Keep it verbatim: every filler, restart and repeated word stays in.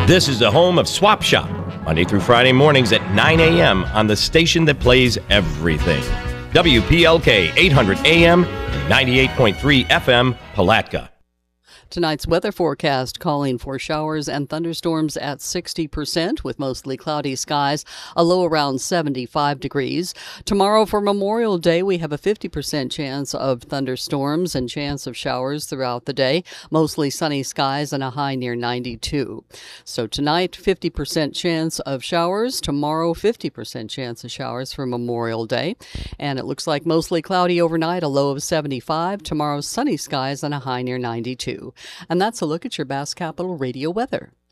This is the home of Swap Shop, Monday through Friday mornings at nine a.m. on the station that plays everything. W P L K eight hundred A M and ninety-eight point three F M, Palatka. Tonight's weather forecast calling for showers and thunderstorms at sixty percent with mostly cloudy skies, a low around seventy-five degrees. Tomorrow for Memorial Day, we have a fifty percent chance of thunderstorms and chance of showers throughout the day, mostly sunny skies and a high near ninety-two. So tonight, fifty percent chance of showers. Tomorrow, fifty percent chance of showers for Memorial Day. And it looks like mostly cloudy overnight, a low of seventy-five. Tomorrow, sunny skies and a high near ninety-two. And that's a look at your Bass Capital Radio weather.